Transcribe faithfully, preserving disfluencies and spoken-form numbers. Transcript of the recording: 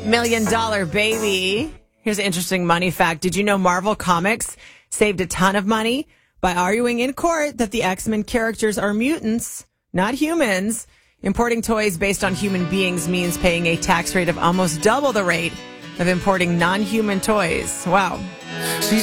Million Dollar Baby. Here's an interesting money fact. Did you know Marvel Comics saved a ton of money by arguing in court that the X-Men characters are mutants, not humans? Importing toys based on human beings means paying a tax rate of almost double the rate of importing non-human toys. Wow. She's